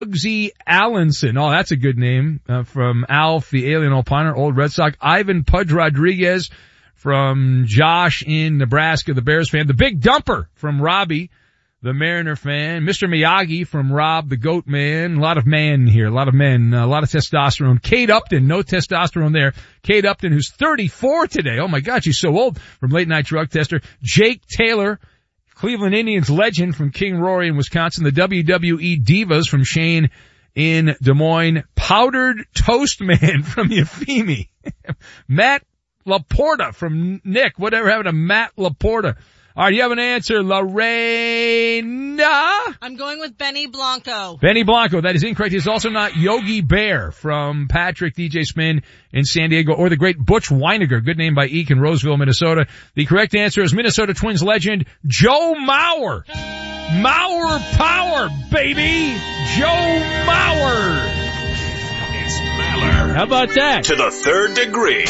Bugsy Allenson. Oh, that's a good name. From Alf, the Alien Opiner, old Red Sox. Ivan Pudge Rodriguez from Josh in Nebraska, the Bears fan. The Big Dumper from Robbie, the Mariner fan. Mr. Miyagi from Rob, the Goat Man. A lot of man here, a lot of men, a lot of testosterone. Kate Upton, no testosterone there. Kate Upton, who's 34 today. Oh my God, she's so old. From Late Night Drug Tester. Jake Taylor, Cleveland Indians legend from King Rory in Wisconsin. The WWE Divas from Shane in Des Moines. Powdered Toast Man from Euphemie. Matt Laporta from Nick. Whatever happened to Matt Laporta? All right, you have an answer, Lorena? I'm going with Benny Blanco. Benny Blanco, that is incorrect. He's also not Yogi Bear from Patrick DJ Spin in San Diego, or the great Butch Weiniger, good name by Eek in Roseville, Minnesota. The correct answer is Minnesota Twins legend Joe Mauer. Mauer power, baby! Joe Mauer! It's Maller. How about that? To the third degree.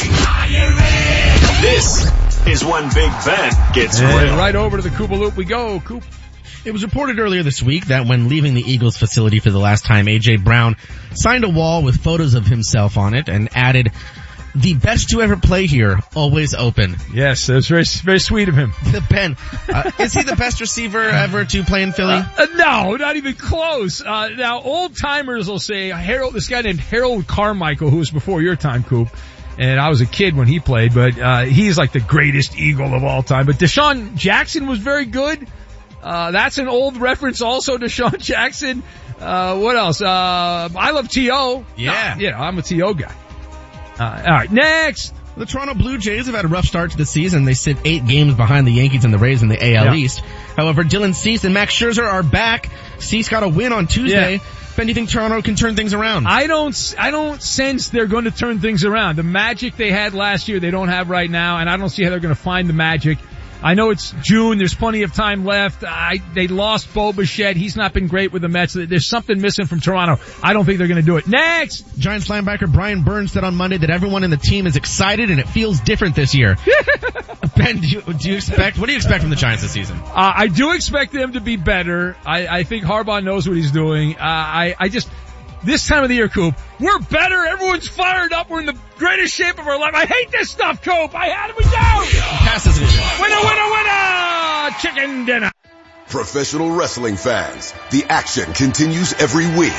This is when Big Ben gets grilled. Right over to the Koopa Loop we go, Coop. It was reported earlier this week that when leaving the Eagles facility for the last time, A.J. Brown signed a wall with photos of himself on it and added, "The best to ever play here, always open." Yes, that's very, very sweet of him. The Ben. Is he the best receiver ever to play in Philly? No, not even close. Now, old timers will say this guy named Harold Carmichael, who was before your time, Coop. And I was a kid when he played, but he's like the greatest Eagle of all time. But Deshaun Jackson was very good. That's an old reference also, Deshaun Jackson. What else? I love T.O. Yeah. I'm a T.O. guy. All right, next. The Toronto Blue Jays have had a rough start to the season. They sit 8 games behind the Yankees and the Rays in the AL East. However, Dylan Cease and Max Scherzer are back. Cease got a win on Tuesday. Ben, do you think Toronto can turn things around? I don't sense they're going to turn things around. The magic they had last year, they don't have right now, and I don't see how they're going to find the magic. I know it's June. There's plenty of time left. They lost Bo Bichette. He's not been great with the Mets. There's something missing from Toronto. I don't think they're going to do it. Next! Giants linebacker Brian Burns said on Monday that everyone in the team is excited and it feels different this year. Ben, do you expect from the Giants this season? I do expect them to be better. I think Harbaugh knows what he's doing. This time of the year, Coop, we're better. Everyone's fired up. We're in the greatest shape of our life. I hate this stuff, Coop. I had it. We go. Pass this vision. Winner. Chicken dinner. Professional wrestling fans, the action continues every week.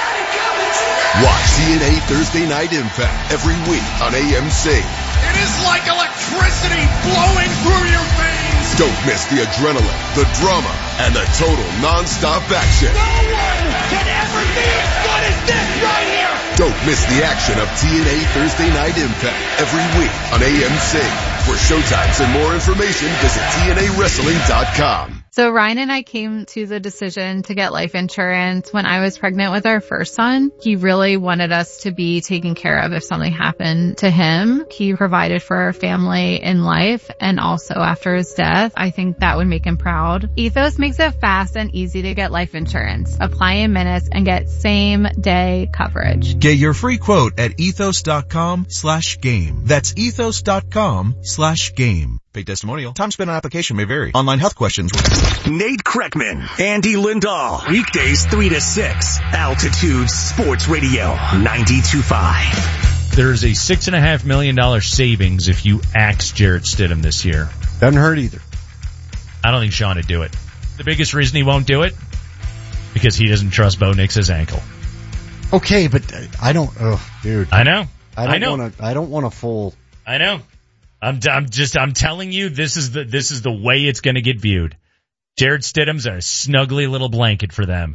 Watch TNA Thursday Night Impact every week on AMC. It is like electricity blowing through your veins. Don't miss the adrenaline, the drama, and the total non-stop action. No one can ever be as good as this right here. Don't miss the action of TNA Thursday Night Impact every week on AMC. For showtimes and more information, visit TNAWrestling.com. So Ryan and I came to the decision to get life insurance when I was pregnant with our first son. He really wanted us to be taken care of if something happened to him. He provided for our family in life and also after his death. I think that would make him proud. Ethos makes it fast and easy to get life insurance. Apply in minutes and get same day coverage. Get your free quote at ethos.com/game. That's ethos.com/game. Paid testimonial. Time spent on application may vary. Online health questions. Nate Kreckman, Andy Lindahl. Weekdays 3 to 6. Altitude Sports Radio 92.5. There's a $6.5 million savings if you axe Jarrett Stidham this year. Doesn't hurt either. I don't think Sean would do it. The biggest reason he won't do it? Because he doesn't trust Bo Nix's ankle. Okay, but I don't, dude. I know. I don't want a full. I know. I'm telling you, this is the way it's gonna get viewed. Jarrett Stidham's a snuggly little blanket for them.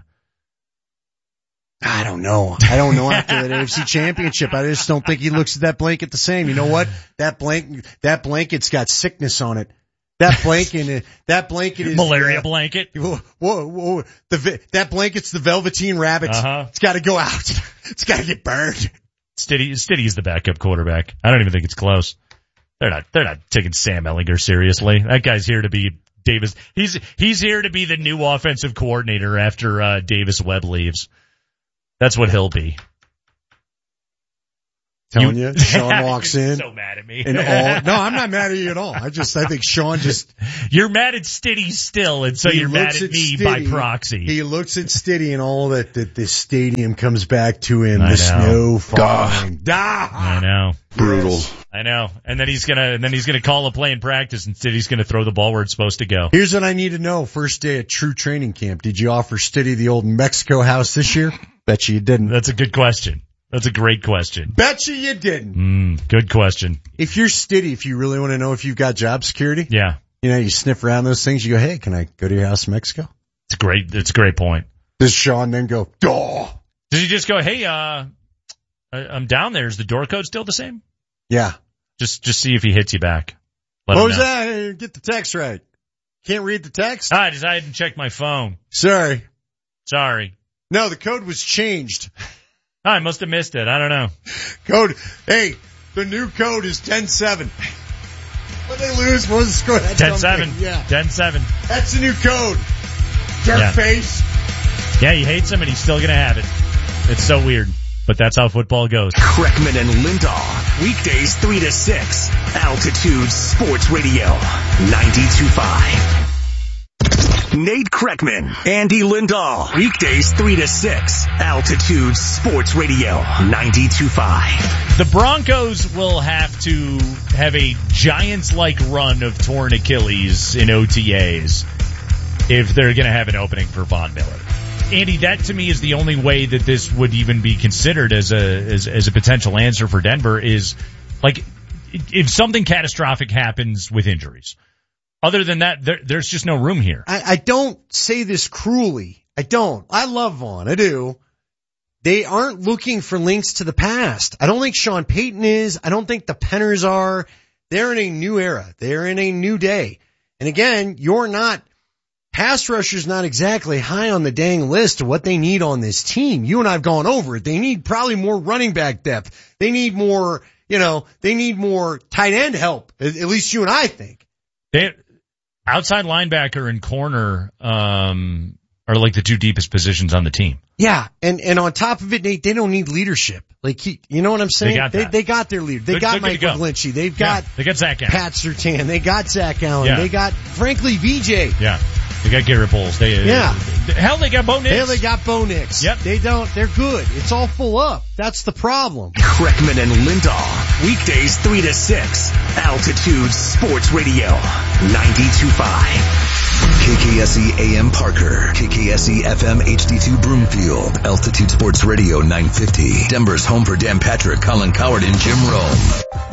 I don't know after that AFC championship. I just don't think he looks at that blanket the same. You know what? That blanket's got sickness on it. That blanket is malaria blanket. Whoa. That blanket's the Velveteen Rabbit. It's gotta go out. It's gotta get burned. Stiddy's the backup quarterback. I don't even think it's close. They're not taking Sam Ehlinger seriously. That guy's here to be Davis. He's here to be the new offensive coordinator after Davis Webb leaves. That's what he'll be. Telling you, Sean walks in. So mad at me. And no, I'm not mad at you at all. I think Sean just. You're mad at Stiddy still, and so you're mad at me by proxy. He looks at Stiddy and all that the stadium comes back to him. The snow falling. I know. Brutal. I know. And then he's gonna call a play in practice, and Stiddy's gonna throw the ball where it's supposed to go. Here's what I need to know. First day at true training camp. Did you offer Stiddy the old Mexico house this year? Bet you didn't. That's a good question. That's a great question. Bet you didn't. Good question. If you're Stiddy, if you really want to know if you've got job security. Yeah. You know, you sniff around those things. You go, hey, can I go to your house in Mexico? It's a great point. Does Sean then go, duh? Does he just go, hey, I'm down there. Is the door code still the same? Yeah. Just see if he hits you back. What was that? Get the text right. Can't read the text? I didn't check my phone. Sorry. No, the code was changed. I must have missed it. I don't know. Code. Hey, the new code is 10-7. When they lose, what was the score? 10-7. Yeah. 10-7. That's the new code. Jerk face. Yeah, he hates him and he's still gonna have it. It's so weird. But that's how football goes. Kreckman and Lindahl. Weekdays 3 to 6. Altitude Sports Radio. 92.5. Nate Kreckman, Andy Lindahl. Weekdays 3 to 6. Altitude Sports Radio. 92.5. The Broncos will have to have a Giants-like run of torn Achilles in OTAs if they're going to have an opening for Von Miller. Andy, that to me is the only way that this would even be considered as a potential answer for Denver is, like, if something catastrophic happens with injuries. Other than that, there's just no room here. I don't say this cruelly. I don't. I love Vaughn. I do. They aren't looking for links to the past. I don't think Sean Payton is. I don't think the Penners are. They're in a new era. They're in a new day. And again, pass rusher's not exactly high on the dang list of what they need on this team. You and I have gone over it. They need probably more running back depth. They need more, they need more tight end help. At least you and I think. Outside linebacker and corner are like the two deepest positions on the team. Yeah, and on top of it, Nate, they don't need leadership. Like you know what I'm saying? They got their leader. They got Mike McGlinchey. They got Zach Allen. Pat Surtain. They got Zach Allen. Yeah. They got, frankly, VJ. Yeah. They got Garrett Bowles. They got Bo Nix. Yep. They're good. It's all full up. That's the problem. Kreckman and Lindahl. Weekdays 3 to 6. Altitude Sports Radio. 92.5. KKSE AM Parker, KKSE FM HD2 Broomfield, Altitude Sports Radio 950, Denver's home for Dan Patrick, Colin Coward, and Jim Rome.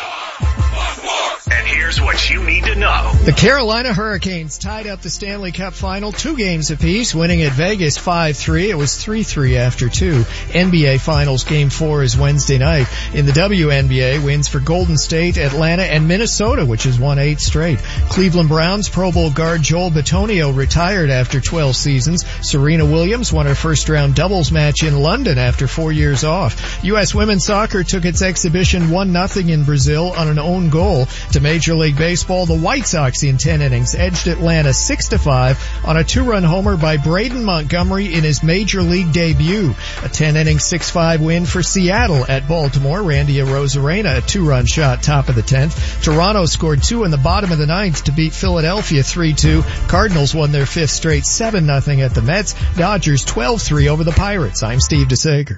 And here's what you need to know. The Carolina Hurricanes tied up the Stanley Cup final 2 games apiece, winning at Vegas 5-3. It was 3-3 after 2. NBA Finals Game 4 is Wednesday night. In the WNBA, wins for Golden State, Atlanta, and Minnesota, which has won 8 straight. Cleveland Browns Pro Bowl guard Joel Bitonio retired after 12 seasons. Serena Williams won her first-round doubles match in London after 4 years off. U.S. women's soccer took its exhibition 1-0 in Brazil on an own goal. To Major League Baseball, the White Sox in 10 innings edged Atlanta 6-5 on a 2-run homer by Braden Montgomery in his Major League debut. A 10-inning 6-5 win for Seattle at Baltimore. Randy Arozarena, a 2-run shot top of the 10th. Toronto scored 2 in the bottom of the 9th to beat Philadelphia 3-2. Cardinals won their 5th straight 7-0 at the Mets. Dodgers 12-3 over the Pirates. I'm Steve DeSager.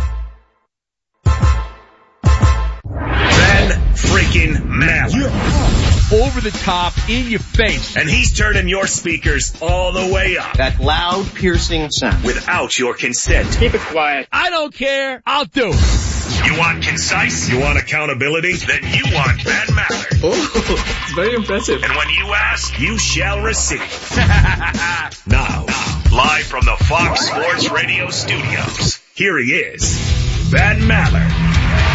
Freaking Maller. Over the top, in your face. And he's turning your speakers all the way up. That loud, piercing sound. Without your consent. Keep it quiet. I don't care. I'll do it. You want concise? You want accountability? Then you want Ben Maller. Oh, it's very impressive. And when you ask, you shall receive. Now, live from the Fox Sports Radio studios, here he is, Ben Maller.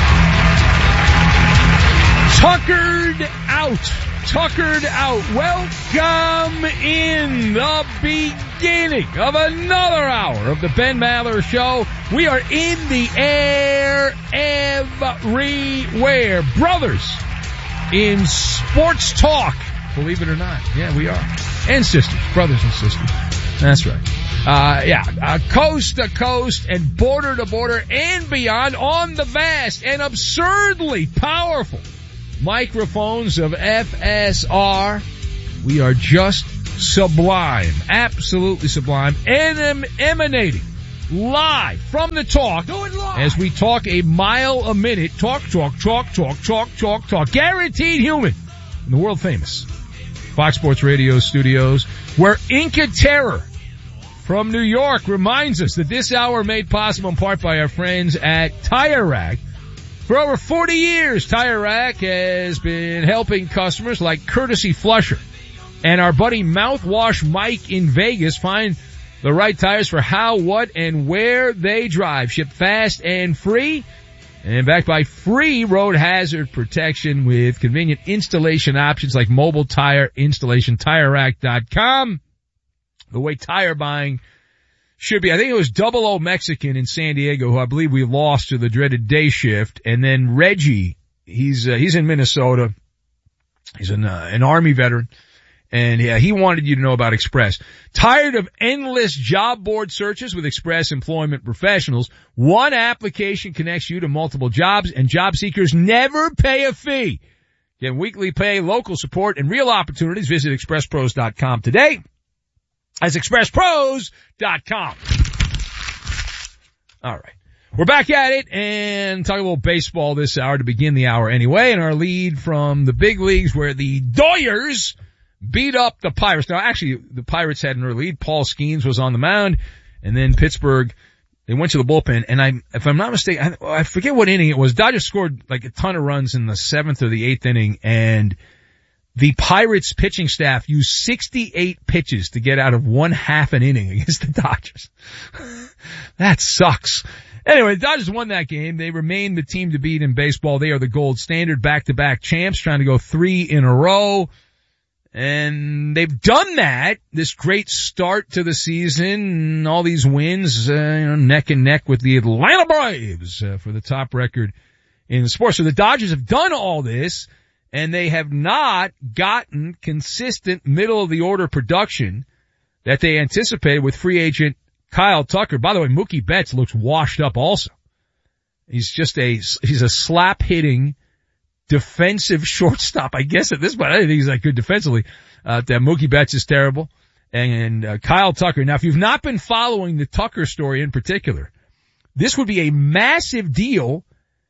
Tuckered out. Welcome in the beginning of another hour of the Ben Maller Show. We are in the air everywhere. Brothers in sports talk. Believe it or not. Yeah, we are. And sisters. Brothers and sisters. That's right. Coast to coast and border to border and beyond on the vast and absurdly powerful microphones of FSR. We are just sublime, absolutely sublime, and emanating live from the talk as we talk a mile a minute. Talk. Guaranteed human in the world famous Fox Sports Radio studios, where Inca Terror from New York reminds us that this hour made possible in part by our friends at Tire Rack. For over 40 years, Tire Rack has been helping customers like Courtesy Flusher and our buddy Mouthwash Mike in Vegas find the right tires for how, what, and where they drive. Shipped fast and free, and backed by free road hazard protection with convenient installation options like mobile tire installation. TireRack.com. The way tire buying should be. I think it was 00 Mexican in San Diego, who I believe we lost to the dreaded day shift. And then Reggie, he's in Minnesota. He's an Army veteran. And yeah, he wanted you to know about Express. Tired of endless job board searches with Express Employment Professionals? One application connects you to multiple jobs, and job seekers never pay a fee. Get weekly pay, local support, and real opportunities. Visit expresspros.com today. That's expresspros.com. All right. We're back at it and talking a little baseball this hour to begin the hour anyway. And our lead from the big leagues where the Doyers beat up the Pirates. Now, actually, the Pirates had an early lead. Paul Skeens was on the mound, and then Pittsburgh, they went to the bullpen. And if I'm not mistaken, I forget what inning it was. Dodgers scored like a ton of runs in the 7th or the 8th inning, and the Pirates pitching staff used 68 pitches to get out of 1/2 an inning against the Dodgers. That sucks. Anyway, the Dodgers won that game. They remain the team to beat in baseball. They are the gold standard, back-to-back champs, trying to go 3 in a row. And they've done that, this great start to the season, all these wins, neck and neck with the Atlanta Braves for the top record in the sport. So the Dodgers have done all this, and they have not gotten consistent middle-of-the-order production that they anticipated with free agent Kyle Tucker. By the way, Mookie Betts looks washed up also. He's a slap-hitting defensive shortstop, I guess at this point. I don't think he's that good defensively. That Mookie Betts is terrible. And Kyle Tucker. Now, if you've not been following the Tucker story in particular, this would be a massive deal.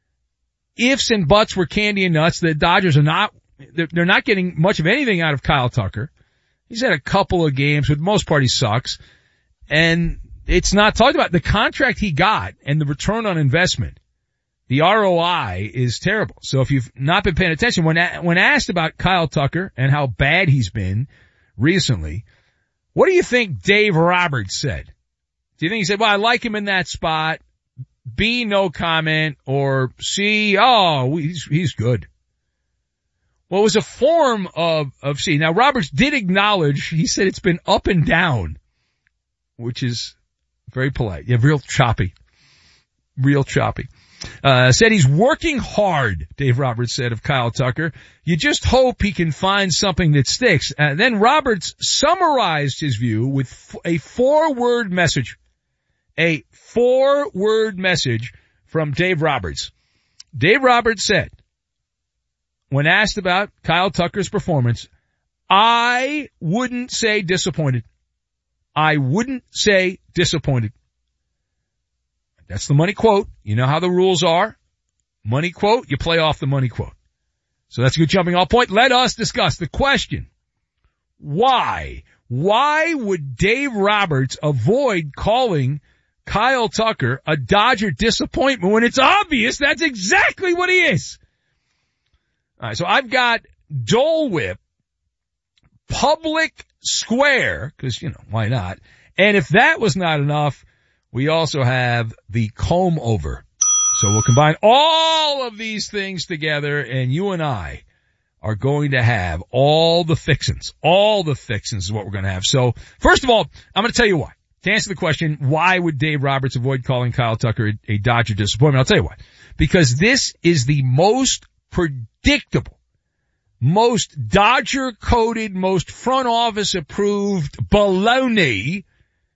Ifs and buts were candy and nuts. The Dodgers are they're not getting much of anything out of Kyle Tucker. He's had a couple of games, but for the most part he sucks. And it's not talked about. The contract he got and the return on investment, the ROI is terrible. So if you've not been paying attention, when asked about Kyle Tucker and how bad he's been recently, what do you think Dave Roberts said? Do you think he said, well, I like him in that spot, B, no comment, or C, oh, he's good? Well, it was a form of C. Now, Roberts did acknowledge, he said it's been up and down, which is very polite. Yeah, real choppy. Said he's working hard, Dave Roberts said of Kyle Tucker. You just hope he can find something that sticks. Then Roberts summarized his view with a 4-word message. A 4-word message from Dave Roberts. Dave Roberts said, when asked about Kyle Tucker's performance, I wouldn't say disappointed. I wouldn't say disappointed. That's the money quote. You know how the rules are. Money quote, you play off the money quote. So that's a good jumping off point. Let us discuss the question. Why? Why would Dave Roberts avoid calling Kyle Tucker a Dodger disappointment when it's obvious that's exactly what he is? All right, so I've got Dole Whip, Public Square, because, why not? And if that was not enough, we also have the Comb Over. So we'll combine all of these things together, and you and I are going to have all the fixins. All the fixins is what we're going to have. So first of all, I'm going to tell you why. To answer the question, why would Dave Roberts avoid calling Kyle Tucker a Dodger disappointment? I'll tell you why. Because this is the most predictable, most Dodger-coded, most front office-approved baloney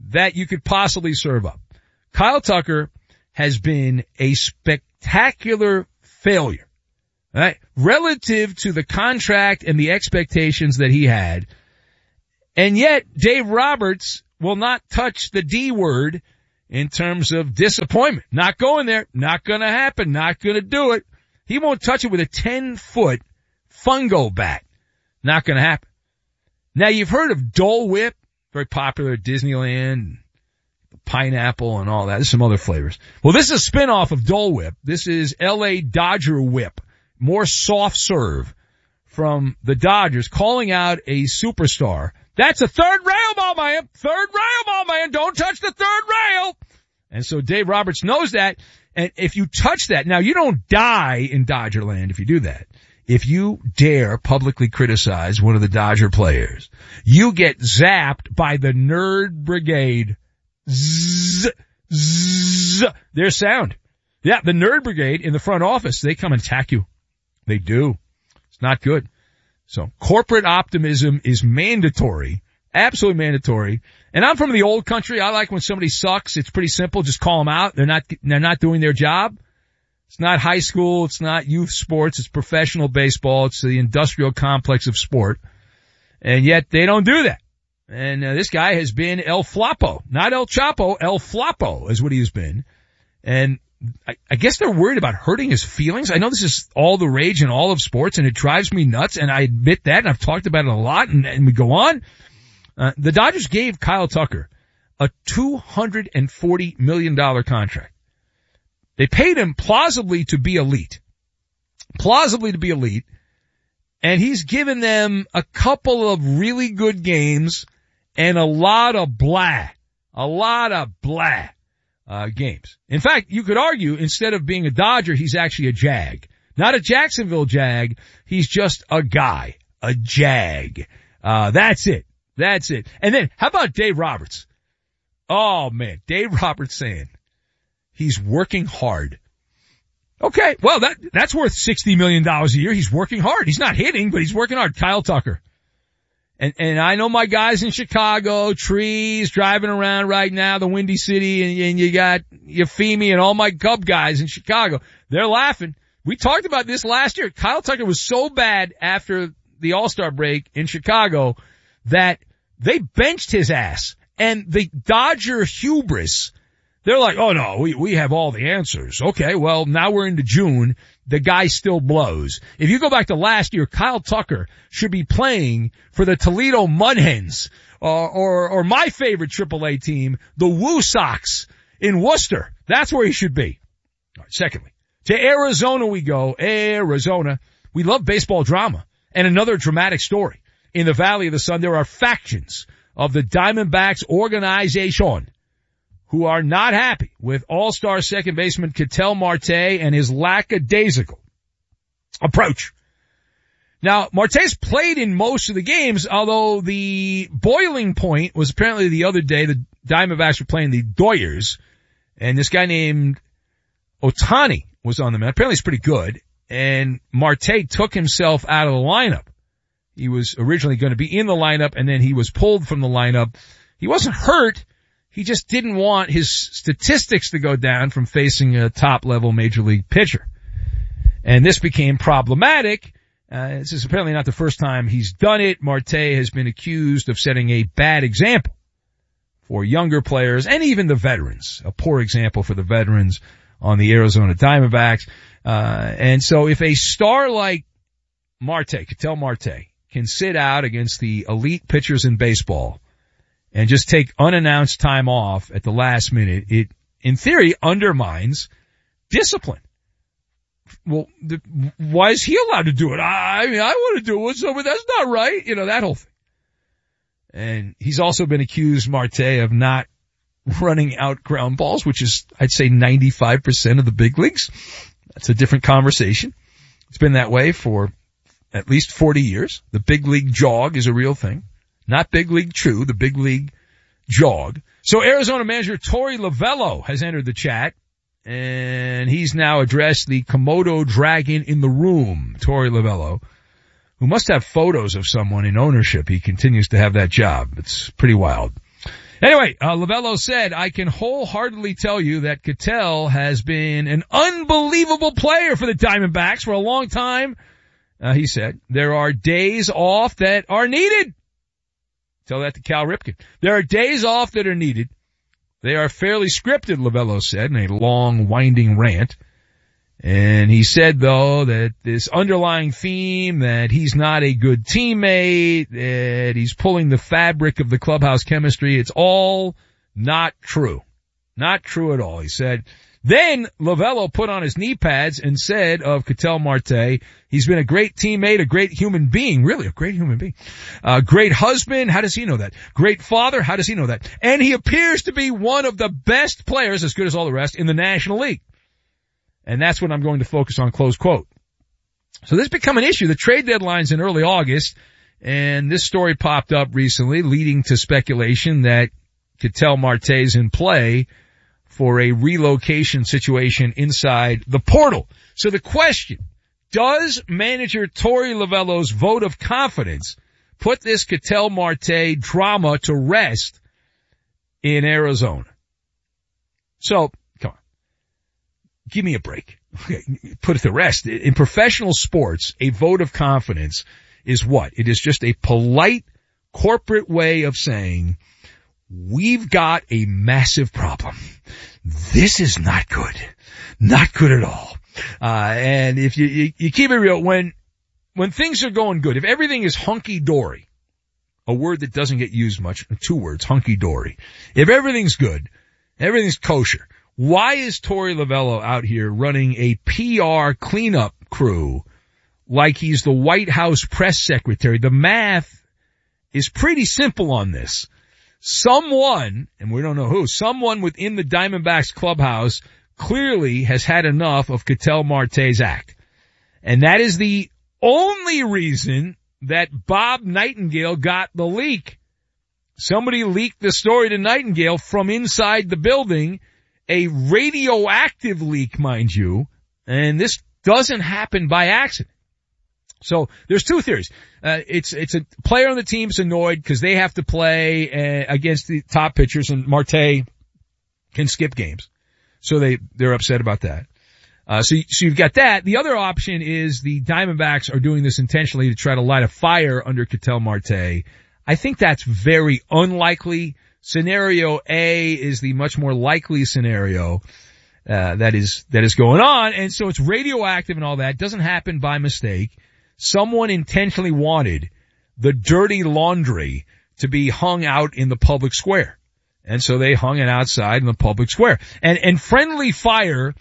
that you could possibly serve up. Kyle Tucker has been a spectacular failure, right? Relative to the contract and the expectations that he had. And yet Dave Roberts will not touch the D word in terms of disappointment. Not going there. Not going to happen. Not going to do it. He won't touch it with a 10-foot fungo bat. Not going to happen. Now, you've heard of Dole Whip, very popular at Disneyland, pineapple and all that. There's some other flavors. Well, this is a spin-off of Dole Whip. This is L.A. Dodger Whip, more soft serve from the Dodgers, calling out a superstar. That's a third rail ball, man. Third rail ball, man. Don't touch the third rail. And so Dave Roberts knows that. And if you touch that, now you don't die in Dodgerland if you do that. If you dare publicly criticize one of the Dodger players, you get zapped by the Nerd Brigade. Zzz, zzz, their sound. Yeah, the Nerd Brigade in the front office, they come and attack you. They do. It's not good. So corporate optimism is mandatory, absolutely mandatory. And I'm from the old country. I like when somebody sucks. It's pretty simple. Just call them out. They're not doing their job. It's not high school. It's not youth sports. It's professional baseball. It's the industrial complex of sport. And yet they don't do that. And this guy has been El Flapo, not El Chapo. El Flapo is what he has been. And I guess they're worried about hurting his feelings. I know this is all the rage in all of sports, and it drives me nuts, and I admit that, and I've talked about it a lot, and we go on. The Dodgers gave Kyle Tucker a $240 million contract. They paid him plausibly to be elite. And he's given them a couple of really good games and a lot of blah games. In fact, you could argue instead of being a Dodger, he's actually a Jag. Not a Jacksonville Jag. He's just a guy, a Jag. That's it. And then how about Dave Roberts? Oh man, Dave Roberts saying he's working hard. Okay, well that's worth $60 million a year. He's working hard. He's not hitting, but he's working hard. Kyle Tucker. And I know my guys in Chicago, trees driving around right now, the Windy City, and you got Yefimi and all my Cub guys in Chicago. They're laughing. We talked about this last year. Kyle Tucker was so bad after the All-Star break in Chicago that they benched his ass. And the Dodger hubris, they're like, oh no, we have all the answers. Okay, well now we're into June. The guy still blows. If you go back to last year, Kyle Tucker should be playing for the Toledo Mudhens, or my favorite AAA team, the Woo Sox in Worcester. That's where he should be. All right, secondly, to Arizona we go. Arizona. We love baseball drama. And another dramatic story. In the Valley of the Sun, there are factions of the Diamondbacks organization who are not happy with all-star second baseman Ketel Marte and his lackadaisical approach. Now, Marte's played in most of the games, although the boiling point was apparently the other day the Diamondbacks were playing the Doyers, and this guy named Otani was on the mound. Apparently he's pretty good, and Marte took himself out of the lineup. He was originally going to be in the lineup, and then he was pulled from the lineup. He wasn't hurt. He just didn't want his statistics to go down from facing a top-level major league pitcher. And this became problematic. This is apparently not the first time he's done it. Marte has been accused of setting a bad example for younger players and even the veterans. A poor example for the veterans on the Arizona Diamondbacks. And so if a star like Marte, Ketel Marte, can sit out against the elite pitchers in baseball and just take unannounced time off at the last minute, it, in theory, undermines discipline. Well, why is he allowed to do it? I mean, I want to do it, so but that's not right. You know, that whole thing. And he's also been accused, Marte, of not running out ground balls, which is, I'd say, 95% of the big leagues. That's a different conversation. It's been that way for at least 40 years. The big league jog is a real thing. Not big league chew, the big league jog. So Arizona manager Torey Lovullo has entered the chat, and he's now addressed the Komodo dragon in the room. Torey Lovullo, who must have photos of someone in ownership. He continues to have that job. It's pretty wild. Anyway, Lovello said, I can wholeheartedly tell you that Cattell has been an unbelievable player for the Diamondbacks for a long time. He said, there are days off that are needed. Tell that to Cal Ripken. There are days off that are needed. They are fairly scripted, Lovello said, in a long, winding rant. And he said, though, that this underlying theme that he's not a good teammate, that he's pulling the fabric of the clubhouse chemistry, it's all not true. Not true at all, he said. Then Lovello put on his knee pads and said of Ketel Marte, he's been a great teammate, a great human being, really a great human being, great husband, how does he know that? Great father, how does he know that? And he appears to be one of the best players, as good as all the rest, in the National League. And that's what I'm going to focus on, close quote. So this become an issue. The trade deadline's in early August, and this story popped up recently, leading to speculation that Ketel Marte's in play for a relocation situation inside the portal. So the question, does manager Torey Lovello's vote of confidence put this Ketel Marte drama to rest in Arizona? So, come on. Give me a break. Put it to rest. In professional sports, a vote of confidence is what? It is just a polite corporate way of saying, we've got a massive problem. This is not good. Not good at all. And if you keep it real, when things are going good, if everything is hunky-dory, a word that doesn't get used much, 2 words, hunky-dory. If everything's good, everything's kosher, why is Torey Lovello out here running a PR cleanup crew like he's the White House press secretary? The math is pretty simple on this. Someone, and we don't know who, someone within the Diamondbacks clubhouse clearly has had enough of Ketel Marte's act. And that is the only reason that Bob Nightingale got the leak. Somebody leaked the story to Nightingale from inside the building, a radioactive leak, mind you, and this doesn't happen by accident. So there's 2 theories. It's a player on the team's annoyed because they have to play against the top pitchers, and Marte can skip games. So they're upset about that. So you've got that. The other option is the Diamondbacks are doing this intentionally to try to light a fire under Ketel Marte. I think that's very unlikely. Scenario A is the much more likely scenario that is going on, and so it's radioactive and all that. It doesn't happen by mistake. Someone intentionally wanted the dirty laundry to be hung out in the public square. And so they hung it outside in the public square. And friendly fire,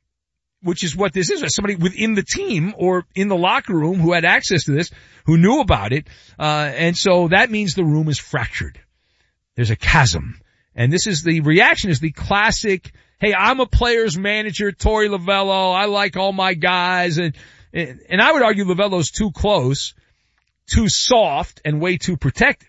which is what this is, somebody within the team or in the locker room who had access to this, who knew about it. And so that means the room is fractured. There's a chasm. And this is the reaction is the classic, hey, I'm a player's manager, Torey Lovello. I like all my guys. And I would argue Lovello's too close, too soft, and way too protective.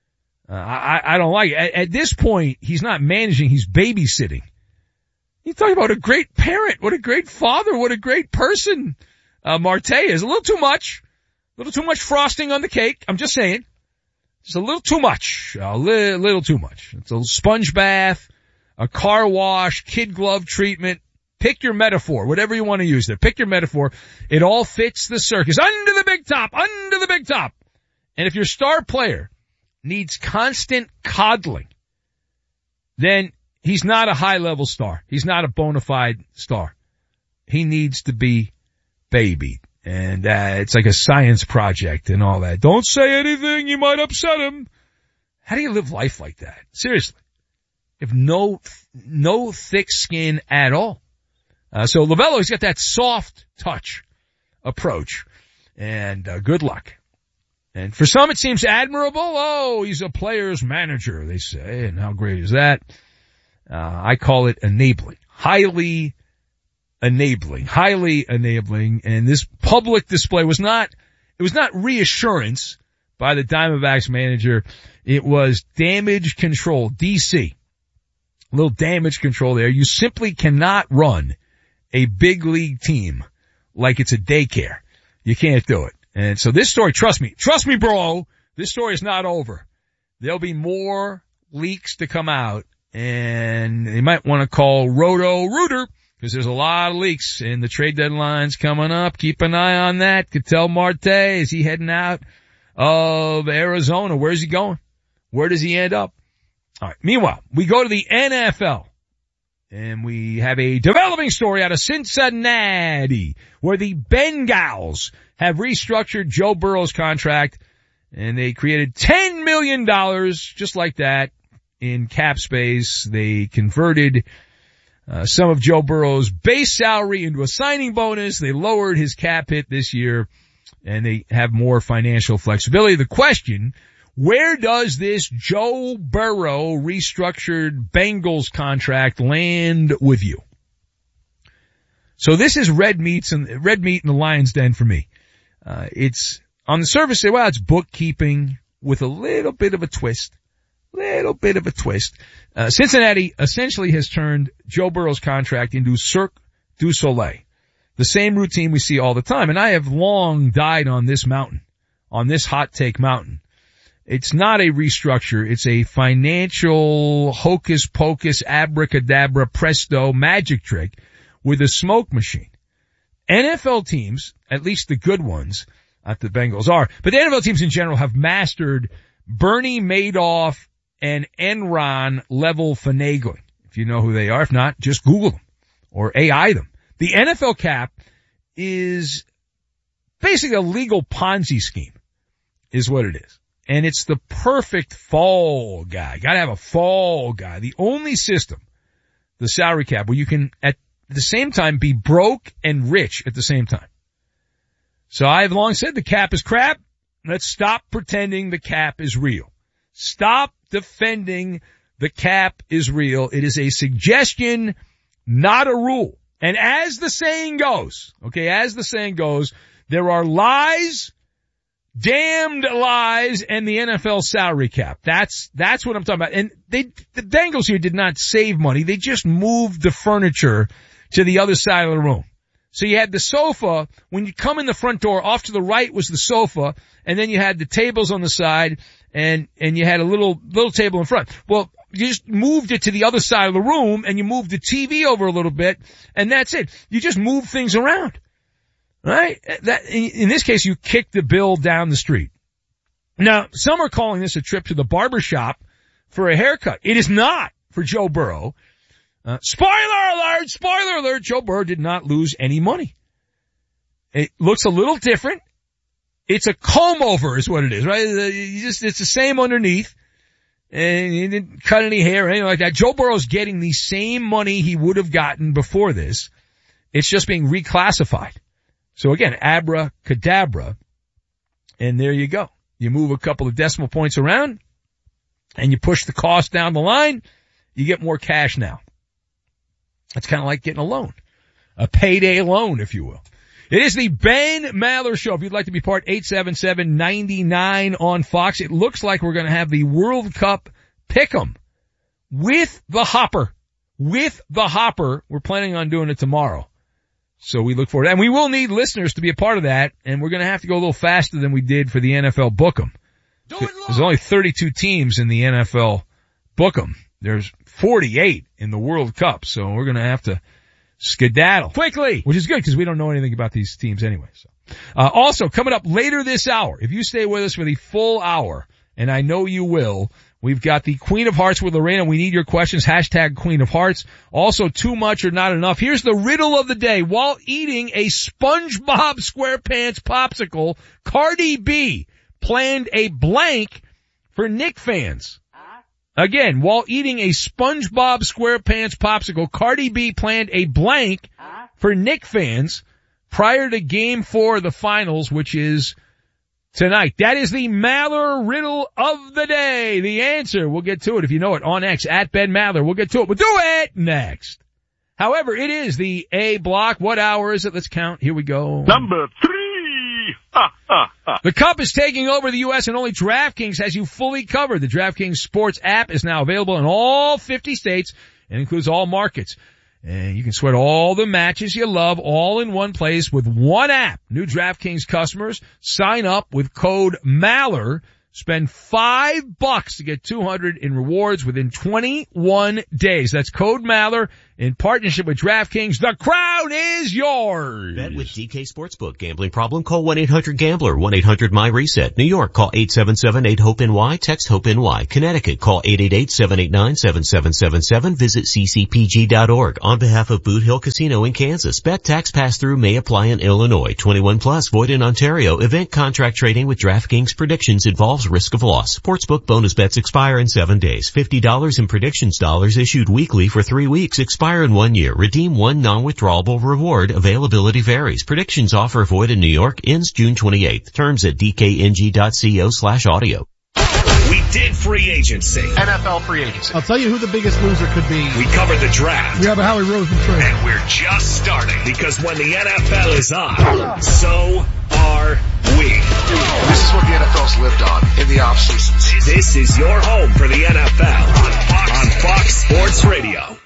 I don't like it. At this point, he's not managing, he's babysitting. You talk about a great parent, what a great father, what a great person Marte is. A little too much frosting on the cake. I'm just saying. Just a little too much. A little too much. It's a sponge bath, a car wash, kid glove treatment. Pick your metaphor, whatever you want to use there. Pick your metaphor. It all fits the circus. Under the big top. And if your star player needs constant coddling, then he's not a high-level star. He's not a bona fide star. He needs to be babied. And it's like a science project and all that. Don't say anything, you might upset him. How do you live life like that? Seriously. If no thick skin at all. So Lovello, he's got that soft touch approach. And good luck. And for some it seems admirable. Oh, he's a player's manager, they say. And how great is that? I call it enabling. Highly enabling. And this public display was not reassurance by the Diamondbacks manager. It was damage control. DC. A little damage control there. You simply cannot run a big league team like it's a daycare. You can't do it. And so this story, trust me, bro, this story is not over. There'll be more leaks to come out, and they might want to call Roto-Rooter, because there's a lot of leaks, and the trade deadline's coming up. Keep an eye on that. Ketel Marte, is he heading out of Arizona? Where's he going? Where does he end up? All right. Meanwhile, we go to the NFL, and we have a developing story out of Cincinnati, where the Bengals have restructured Joe Burrow's contract, and they created $10 million, just like that, in cap space. They converted some of Joe Burrow's base salary into a signing bonus. They lowered his cap hit this year, and they have more financial flexibility. The question, where does this Joe Burrow restructured Bengals contract land with you? So this is red meat in the lion's den for me. It's on the surface, say, well, it's bookkeeping with a little bit of a twist. Cincinnati essentially has turned Joe Burrow's contract into Cirque du Soleil, the same routine we see all the time. And I have long died on this mountain, on this hot take mountain. It's not a restructure. It's a financial hocus pocus, abracadabra, presto magic trick with a smoke machine. NFL teams, at least the good ones, not the Bengals are, but the NFL teams in general have mastered Bernie Madoff and Enron level finagling. If you know who they are, if not, just Google them or AI them. The NFL cap is basically a legal Ponzi scheme, is what it is. And it's the perfect fall guy. Gotta have a fall guy. The only system, the salary cap, where you can at the same time be broke and rich at the same time. So I've long said the cap is crap. Let's stop pretending the cap is real. Stop defending the cap is real. It is a suggestion, not a rule. And as the saying goes, there are lies, damned lies, and the NFL salary cap. That's what I'm talking about. And the Bengals here did not save money. They just moved the furniture to the other side of the room. So you had the sofa, when you come in the front door, off to the right was the sofa, and then you had the tables on the side, and you had a little table in front. Well, you just moved it to the other side of the room, and you moved the TV over a little bit, and that's it. You just move things around. Right? That, in this case, you kick the bill down the street. Now, some are calling this a trip to the barber shop for a haircut. It is not for Joe Burrow. Spoiler alert, Joe Burrow did not lose any money. It looks a little different. It's a comb over is what it is, right? It's the same underneath. And he didn't cut any hair or anything like that. Joe Burrow's getting the same money he would have gotten before this. It's just being reclassified. So again, abracadabra, and there you go. You move a couple of decimal points around, and you push the cost down the line, you get more cash now. It's kind of like getting a loan. A payday loan, if you will. It is the Ben Maller Show. If you'd like to be part, 877-99 on Fox. It looks like we're going to have the World Cup Pick'em with the Hopper. We're planning on doing it tomorrow. So we look forward to that. And we will need listeners to be a part of that, and we're going to have to go a little faster than we did for the NFL Book'em. There's only 32 teams in the NFL Book'em. There's 48 in the World Cup, so we're going to have to skedaddle quickly, which is good because we don't know anything about these teams anyway. So, also coming up later this hour, if you stay with us for the full hour, and I know you will, we've got the Queen of Hearts with Lorena. We need your questions. # Queen of Hearts. Also, too much or not enough. Here's the riddle of the day. While eating a SpongeBob SquarePants popsicle, Cardi B planned a blank for Knick fans. Again, while eating a SpongeBob SquarePants popsicle, Cardi B planned a blank for Knick fans prior to Game 4 of the finals, which is tonight. That is the Maller riddle of the day. The answer, we'll get to it if you know it, on X, at Ben Maller. We'll get to it. We'll do it next. However, it is the A block. What hour is it? Let's count. Here we go. Number 3. The Cup is taking over the U.S. and only DraftKings has you fully covered. The DraftKings Sports app is now available in all 50 states and includes all markets. And you can sweat all the matches you love all in one place with one app. New DraftKings customers sign up with code MALLER, Spend $5 to get $200 in rewards within 21 days. That's code Maller in partnership with DraftKings. The crown is yours. Bet with DK Sportsbook. Gambling problem? Call 1-800-GAMBLER. 1-800-MY-RESET. New York, call 877-8-HOPE-NY. Text HOPE-NY. Connecticut, call 888-789-7777. Visit ccpg.org. On behalf of Boot Hill Casino in Kansas, bet tax pass-through may apply in Illinois. 21 plus, void in Ontario. Event contract trading with DraftKings predictions involves risk of loss. Sportsbook bonus bets expire in 7 days. $50 in predictions dollars issued weekly for 3 weeks. Expire in 1 year. Redeem one non-withdrawable reward. Availability varies. Predictions offer void in New York. Ends June 28th. Terms at dkng.co/audio. We did free agency. NFL free agency. I'll tell you who the biggest loser could be. We covered the draft. We have a Howie Roseman trade. And we're just starting. Because when the NFL is on, so are we. This is what the NFL's lived on in the offseason. This is your home for the NFL on Fox Sports Radio.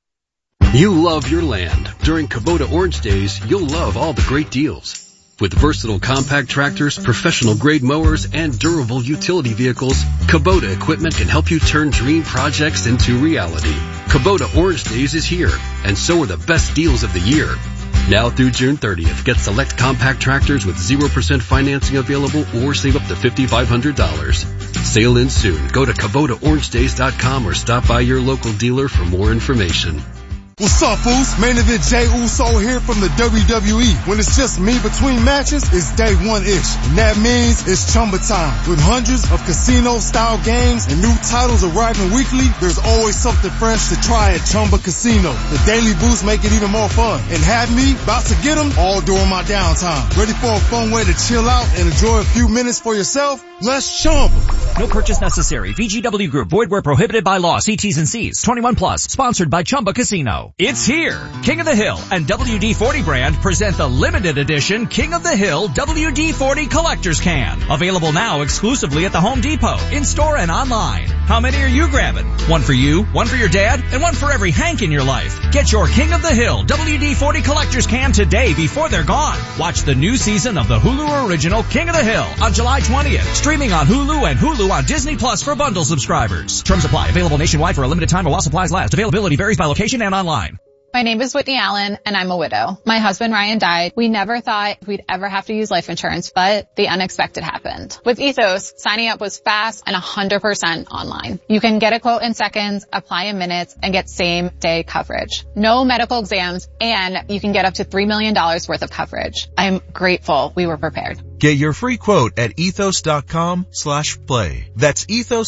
You love your land. During Kubota Orange Days, you'll love all the great deals. With versatile compact tractors, professional-grade mowers, and durable utility vehicles, Kubota equipment can help you turn dream projects into reality. Kubota Orange Days is here, and so are the best deals of the year. Now through June 30th, get select compact tractors with 0% financing available or save up to $5,500. Sale ends soon. Go to KubotaOrangeDays.com or stop by your local dealer for more information. What's up, fools? Main event Jey Uso here from the WWE. When it's just me between matches, it's day one-ish. And that means it's Chumba time. With hundreds of casino-style games and new titles arriving weekly, there's always something fresh to try at Chumba Casino. The daily boosts make it even more fun. And have me about to get them all during my downtime. Ready for a fun way to chill out and enjoy a few minutes for yourself? Let's Chumba. No purchase necessary. VGW Group. Void where prohibited by law. See T's and C's. 21 plus. Sponsored by Chumba Casino. It's here. King of the Hill and WD-40 brand present the limited edition King of the Hill WD-40 Collector's Can. Available now exclusively at the Home Depot, in-store and online. How many are you grabbing? One for you, one for your dad, and one for every Hank in your life. Get your King of the Hill WD-40 Collector's Can today before they're gone. Watch the new season of the Hulu original King of the Hill on July 20th. Streaming on Hulu and Hulu on Disney Plus for bundle subscribers. Terms apply. Available nationwide for a limited time while supplies last. Availability varies by location and online. My name is Whitney Allen, and I'm a widow. My husband, Ryan, died. We never thought we'd ever have to use life insurance, but the unexpected happened. With Ethos, signing up was fast and 100% online. You can get a quote in seconds, apply in minutes, and get same-day coverage. No medical exams, and you can get up to $3 million worth of coverage. I'm grateful we were prepared. Get your free quote at ethos.com/play. That's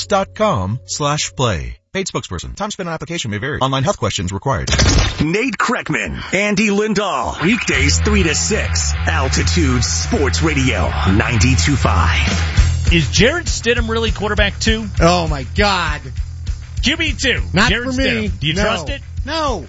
ethos.com/play. Paid spokesperson. Time spent on application may vary. Online health questions required. Nate Kreckman, Andy Lindahl. Weekdays 3 to 6. Altitude Sports Radio 92.5. Is Jarrett Stidham really quarterback 2? Oh my God. QB2. Not Jarrett for me. Stidham. Do you trust it? No.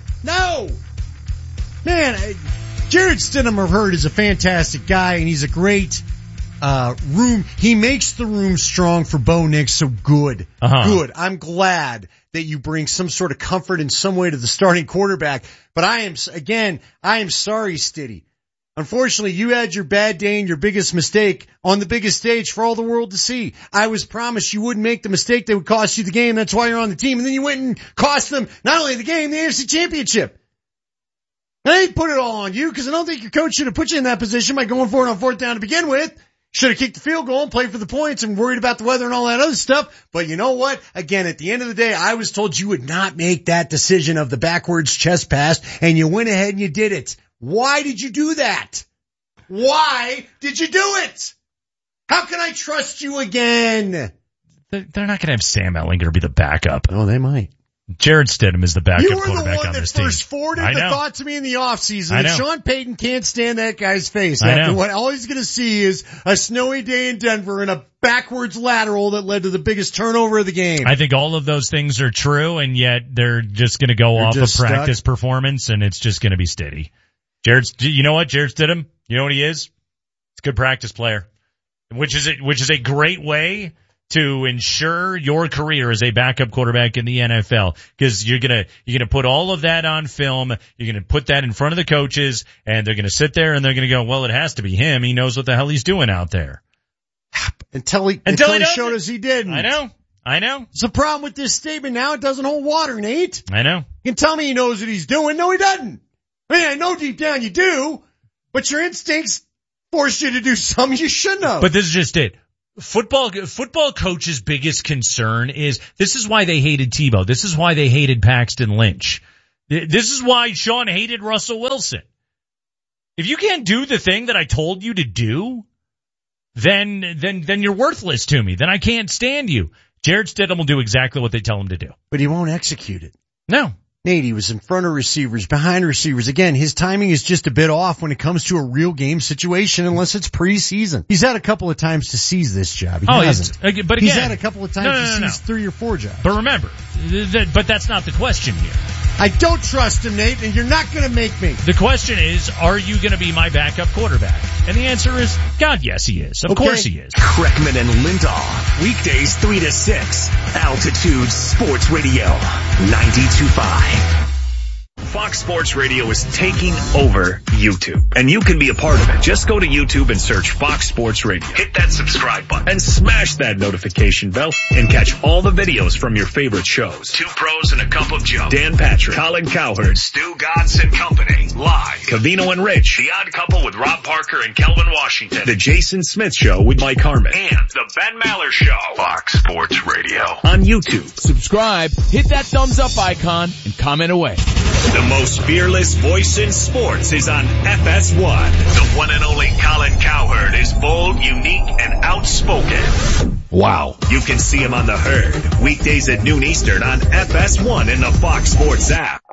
Man, Jarrett Stidham, I've heard, is a fantastic guy, and he's a great room. He makes the room strong for Bo Nix, so good. Good. I'm glad that you bring some sort of comfort in some way to the starting quarterback. But I am sorry, Stiddy. Unfortunately, you had your bad day and your biggest mistake on the biggest stage for all the world to see. I was promised you wouldn't make the mistake that would cost you the game. That's why you're on the team. And then you went and cost them not only the game, the AFC Championship. I didn't put it all on you because I don't think your coach should have put you in that position by going for it on fourth down to begin with. Should have kicked the field goal and played for the points and worried about the weather and all that other stuff. But you know what? Again, at the end of the day, I was told you would not make that decision of the backwards chest pass, and you went ahead and you did it. Why did you do that? Why did you do it? How can I trust you again? They're not going to have Sam Ehlinger be the backup. Oh, they might. Jarrett Stidham is the backup quarterback on this team. You were the one that first forwarded the thought to me in the offseason that Sean Payton can't stand that guy's face. After what all he's going to see is a snowy day in Denver and a backwards lateral that led to the biggest turnover of the game. I think all of those things are true, and yet they're just going to go off of practice performance, and it's just going to be steady. You know what? Jarrett Stidham, you know what he is? He's a good practice player, which is a great way to ensure your career as a backup quarterback in the NFL, because you're gonna put all of that on film. You're gonna put that in front of the coaches, and they're gonna sit there and they're gonna go, well, it has to be him. He knows what the hell he's doing out there. until he showed us he didn't. I know. It's the problem with this statement now. It doesn't hold water, Nate. I know. You can tell me he knows what he's doing. No, he doesn't. I mean, I know deep down you do, but your instincts force you to do something you shouldn't have. But this is just it. Football coach's biggest concern is, this is why they hated Tebow. This is why they hated Paxton Lynch. This is why Sean hated Russell Wilson. If you can't do the thing that I told you to do, then you're worthless to me. Then I can't stand you. Jared Stidham will do exactly what they tell him to do. But he won't execute it. No. Nate, he was in front of receivers, behind receivers. Again, his timing is just a bit off when it comes to a real game situation unless it's preseason. He's had a couple of times to seize this job. He hasn't. But again, he's had a couple of times to seize 3 or 4 jobs. But remember, but that's not the question here. I don't trust him, Nate, and you're not going to make me. The question is, are you going to be my backup quarterback? And the answer is, God, yes, he is. Of course he is. Kreckman and Lindahl, weekdays 3 to 6, Altitude Sports Radio, 92.5. Fox Sports Radio is taking over YouTube, and you can be a part of it. Just go to YouTube and search Fox Sports Radio. Hit that subscribe button and smash that notification bell and catch all the videos from your favorite shows. 2 Pros and a Cup of Joe, Dan Patrick, Colin Cowherd, Stu Godson Company, live. Cavino and Rich, The Odd Couple with Rob Parker and Kelvin Washington, The Jason Smith Show with Mike Harmon, and The Ben Maller Show. Fox Sports Radio on YouTube. Subscribe, hit that thumbs up icon, and comment away. The most fearless voice in sports is on FS1. The one and only Colin Cowherd is bold, unique, and outspoken. Wow. You can see him on The Herd, weekdays at noon Eastern on FS1 in the Fox Sports app.